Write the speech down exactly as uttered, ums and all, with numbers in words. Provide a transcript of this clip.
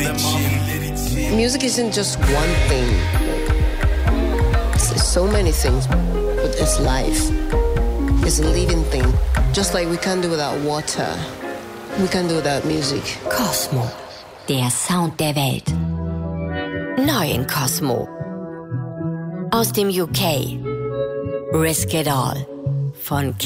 Music isn't just one thing. It's so many things. But it's life. It's a living thing. Just like we can't do without water. We can't do without music. Cosmo. Der Sound der Welt. Neu in Cosmo. Aus dem U K. Risk It All von